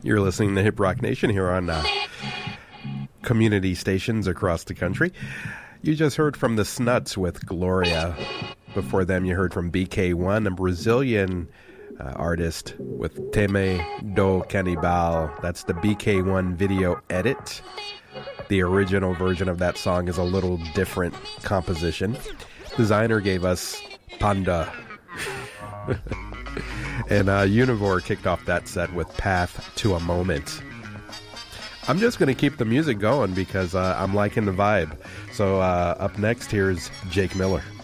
You're listening to Hip Rock Nation here on community stations across the country. You just heard from the Snuts with Gloria. Before them, you heard from BK1, a Brazilian artist with Teme do Canibal. That's the BK1 video edit. The original version of that song is a little different composition. Designer gave us Panda. And Univore kicked off that set with Path to a Moment. I'm just going to keep the music going because I'm liking the vibe. So up next, here's Jake Miller.